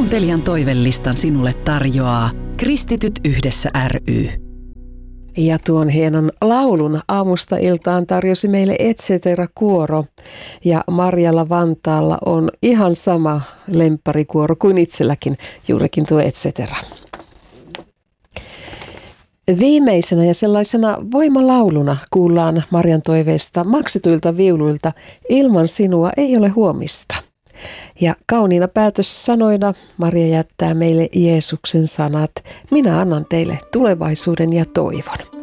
Kuuntelijan toivelistan sinulle tarjoaa Kristityt yhdessä ry. Ja tuon hienon laulun aamusta iltaan tarjosi meille Etcetera-kuoro. Ja Marjalla Vantaalla on ihan sama lempparikuoro kuin itselläkin, juurikin tuo Etcetera. Viimeisenä ja sellaisena voimalauluna kuullaan Marjan toiveista maksetuilta viuluilta Ilman sinua ei ole huomista. Ja kauniina päätössanoina Maria jättää meille Jeesuksen sanat: minä annan teille tulevaisuuden ja toivon.